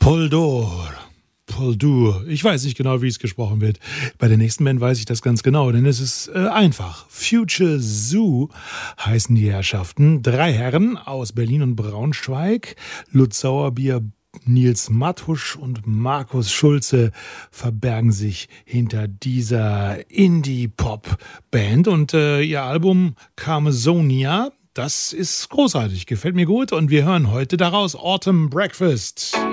Poldor. Poldur. Ich weiß nicht genau, wie es gesprochen wird. Bei der nächsten Band weiß ich das ganz genau, denn es ist einfach. Future Zoo heißen die Herrschaften. 3 Herren aus Berlin und Braunschweig. Lutz Sauerbier, Nils Mattusch und Markus Schulze verbergen sich hinter dieser Indie-Pop-Band. Und ihr Album Carmasonia, das ist großartig, gefällt mir gut. Und wir hören heute daraus Autumn Breakfast.